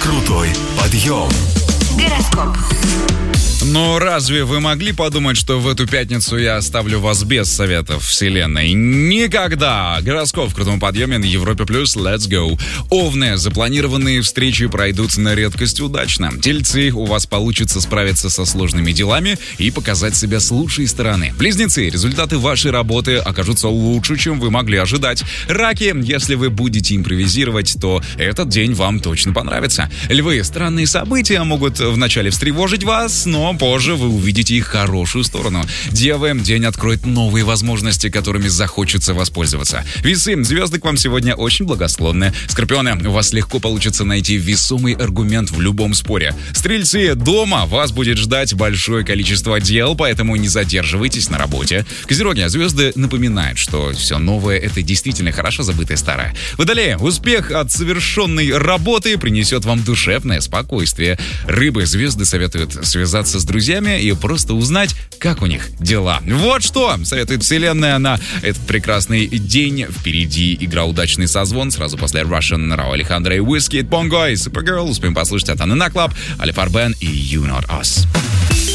Крутой подъем. Гороскоп. Но разве вы могли подумать, что в эту пятницу я оставлю вас без советов вселенной? Никогда! Гороскоп в крутом подъеме на Европе+. Let's go! Овны, запланированные встречи пройдут на редкость удачно. Тельцы, у вас получится справиться со сложными делами и показать себя с лучшей стороны. Близнецы, результаты вашей работы окажутся лучше, чем вы могли ожидать. Раки, если вы будете импровизировать, то этот день вам точно понравится. Львы, странные события могут вначале встревожить вас, но позже вы увидите их хорошую сторону. Девы, день откроет новые возможности, которыми захочется воспользоваться. Весы, звезды к вам сегодня очень благосклонны. Скорпионы, у вас легко получится найти весомый аргумент в любом споре. Стрельцы, дома вас будет ждать большое количество дел, поэтому не задерживайтесь на работе. Козероги, звезды напоминают, что все новое — это действительно хорошо забытое старое. Водолеи, успех от совершенной работы принесет вам душевное спокойствие. Рыбы, звезды советуют связаться с друзьями и просто узнать, как у них дела. Вот что советует вселенная на этот прекрасный день. Впереди игра «Удачный созвон». Сразу после Russian, Рау Алехандро и Whiskey, Bongo и Supergirl. Успеем послушать от Анна Клаб, Алиф Арбен и You Not Us.